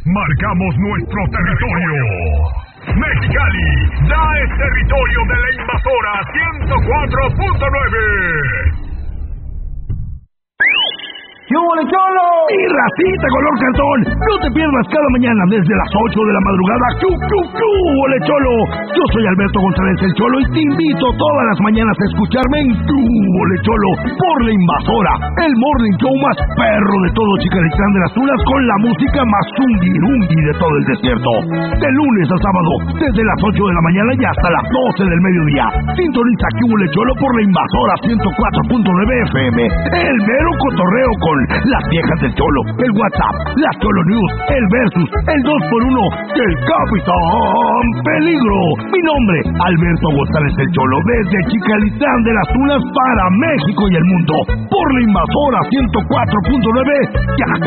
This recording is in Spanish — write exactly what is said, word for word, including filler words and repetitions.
marcamos nuestro territorio. Mexicali ya es territorio de la invasora ciento cuatro punto nueve. ¡Qué hubo, Cholo! ¡Mi racita color cartón! No te pierdas cada mañana desde las ocho de la madrugada. ¡Chu, chu, chu! ¡Ole, Cholo! Yo soy Alberto González el Cholo y te invito todas las mañanas a escucharme en Tu Ole, Cholo por La Invasora, el morning show más perro de todo Chicalitlán de las Tunas, con la música más zungirungui de todo el desierto. De lunes a sábado, desde las ocho de la mañana y hasta las doce del mediodía. Sintoniza Tu Ole, Cholo por La Invasora ciento cuatro punto nueve F M. El mero cotorreo con las viejas del Cholo, el WhatsApp, las Cholo News, el Versus, el dos por uno del Capitán Peligro. Mi nombre, Alberto González el Cholo, desde Chicalitlán de las Tunas para México y el mundo, por La Invasora ciento cuatro punto nueve. ¡Ya!